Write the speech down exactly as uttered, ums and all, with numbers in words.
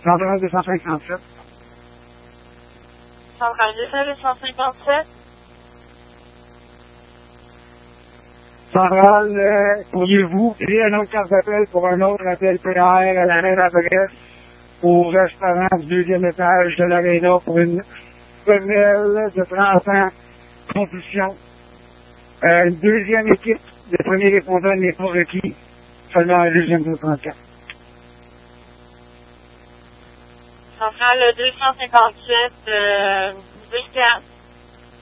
Centrale deux cent cinquante-sept. Centrale deux cent cinquante-sept. Centrale, euh, pourriez-vous créer un autre carte d'appel pour un autre appel P R à la même adresse au restaurant du deuxième étage de l'Arena pour une femelle de trente ans, compétition. Euh, une deuxième équipe, le premier répondant n'est pas requis, seulement un deuxième de trente-quatre. Centrale deux cent cinquante-sept, euh, deux quatre.